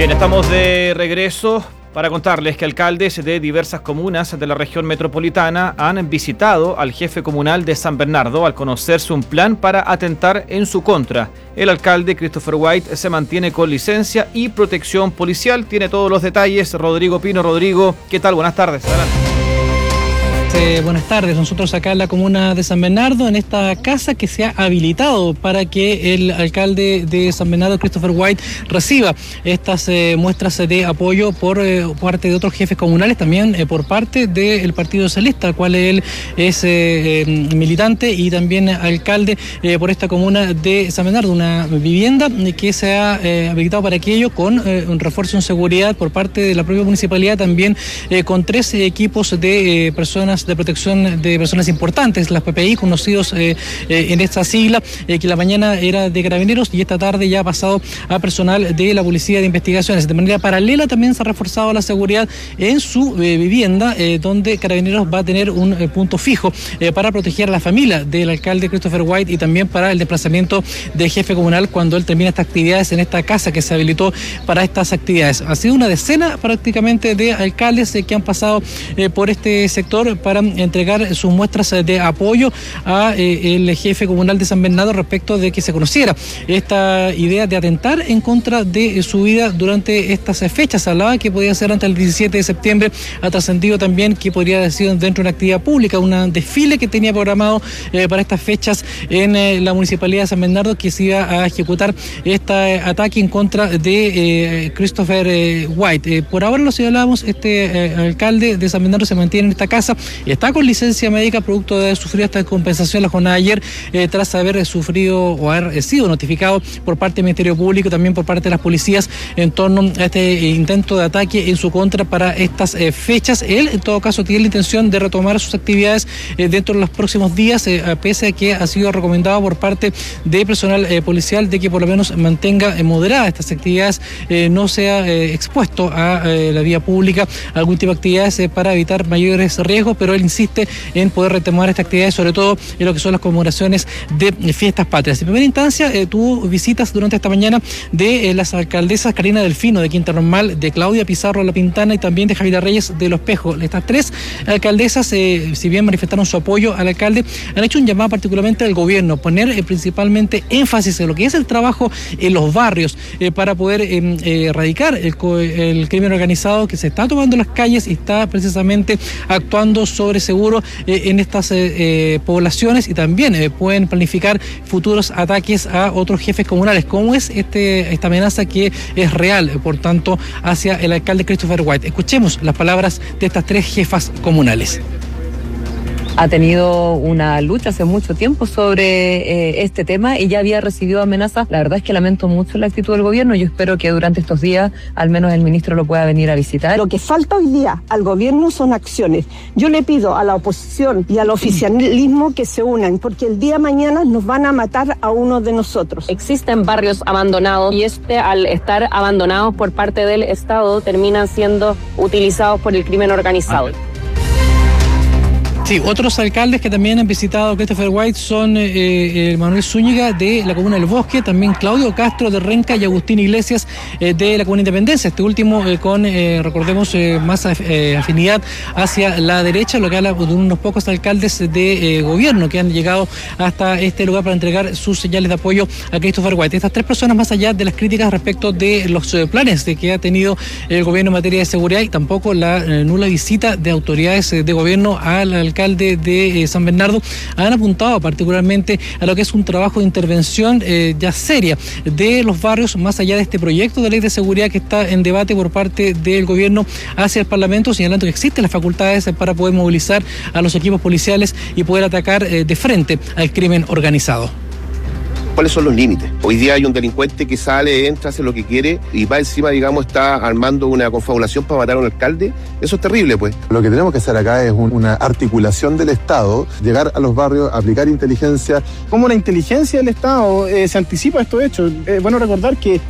Bien, estamos de regreso para contarles que alcaldes de diversas comunas de la región metropolitana han visitado al jefe comunal de San Bernardo al conocerse un plan para atentar en su contra. El alcalde Christopher White se mantiene con licencia y protección policial. Tiene todos los detalles Rodrigo Pino. Rodrigo, ¿qué tal? Buenas tardes. Adelante. Buenas tardes, nosotros acá en la comuna de San Bernardo, en esta casa que se ha habilitado para que el alcalde de San Bernardo, Christopher White, reciba estas muestras de apoyo por parte de otros jefes comunales, también por parte del Partido Socialista, al cual él es militante y también alcalde por esta comuna de San Bernardo, una vivienda que se ha habilitado para aquello con un refuerzo en seguridad por parte de la propia municipalidad, también con 3 equipos de personas de protección de personas importantes, las PPI, conocidos en esta sigla, que la mañana era de Carabineros y esta tarde ya ha pasado a personal de la Policía de Investigaciones. De manera paralela también se ha reforzado la seguridad en su vivienda, donde Carabineros va a tener un punto fijo para proteger a la familia del alcalde Christopher White y también para el desplazamiento del jefe comunal cuando él termina estas actividades en esta casa que se habilitó para estas actividades. Ha sido una decena prácticamente de alcaldes que han pasado por este sector para entregar sus muestras de apoyo a el jefe comunal de San Bernardo respecto de que se conociera esta idea de atentar en contra de su vida durante estas fechas. Se hablaba que podía ser antes del 17 de septiembre, ha trascendido también que podría haber sido dentro de una actividad pública, un desfile que tenía programado para estas fechas en la Municipalidad de San Bernardo, que se iba a ejecutar este ataque en contra de Christopher White. Por ahora lo señalábamos, este alcalde de San Bernardo se mantiene en esta casa, está con licencia médica producto de haber sufrido esta compensación la jornada de ayer, tras haber sufrido o haber sido notificado por parte del Ministerio Público, también por parte de las policías en torno a este intento de ataque en su contra para estas fechas. Él, en todo caso, tiene la intención de retomar sus actividades dentro de los próximos días, pese a que ha sido recomendado por parte de personal policial de que por lo menos mantenga moderada estas actividades, no sea expuesto a la vía pública a algún tipo de actividades para evitar mayores riesgos, pero él insiste en poder retomar estas actividades, sobre todo en lo que son las conmemoraciones de fiestas patrias. En primera instancia, tuvo visitas durante esta mañana de las alcaldesas Karina Delfino de Quinta Normal, de Claudia Pizarro La Pintana y también de Javiera Reyes de Los Pejos. Estas 3 alcaldesas, si bien manifestaron su apoyo al alcalde, han hecho un llamado particularmente al gobierno, poner principalmente énfasis en lo que es el trabajo en los barrios para poder erradicar el crimen organizado que se está tomando en las calles y está precisamente actuando sobre seguro en estas poblaciones, y también pueden planificar futuros ataques a otros jefes comunales, como es esta amenaza que es real, por tanto, hacia el alcalde Christopher White. Escuchemos las palabras de estas 3 jefas comunales. Ha tenido una lucha hace mucho tiempo sobre este tema y ya había recibido amenazas. La verdad es que lamento mucho la actitud del gobierno. Yo espero que durante estos días al menos el ministro lo pueda venir a visitar. Lo que falta hoy día al gobierno son acciones. Yo le pido a la oposición y al oficialismo que se unan, porque el día de mañana nos van a matar a uno de nosotros. Existen barrios abandonados y al estar abandonados por parte del Estado terminan siendo utilizados por el crimen organizado. Sí, otros alcaldes que también han visitado a Christopher White son Manuel Zúñiga de la comuna del Bosque, también Claudio Castro de Renca y Agustín Iglesias de la comuna Independencia. Este último con, recordemos, más afinidad hacia la derecha, lo que habla de unos pocos alcaldes de gobierno que han llegado hasta este lugar para entregar sus señales de apoyo a Christopher White. Estas 3 personas, más allá de las críticas respecto de los planes que ha tenido el gobierno en materia de seguridad y tampoco la nula visita de autoridades de gobierno al alcalde de San Bernardo, han apuntado particularmente a lo que es un trabajo de intervención ya seria de los barrios, más allá de este proyecto de ley de seguridad que está en debate por parte del gobierno hacia el Parlamento, señalando que existen las facultades para poder movilizar a los equipos policiales y poder atacar de frente al crimen organizado. ¿Cuáles son los límites? Hoy día hay un delincuente que sale, entra, hace lo que quiere y va encima, digamos, está armando una confabulación para matar a un alcalde. Eso es terrible, pues. Lo que tenemos que hacer acá es una articulación del Estado, llegar a los barrios, aplicar inteligencia. ¿Cómo la inteligencia del Estado se anticipa a estos hechos? Bueno recordar que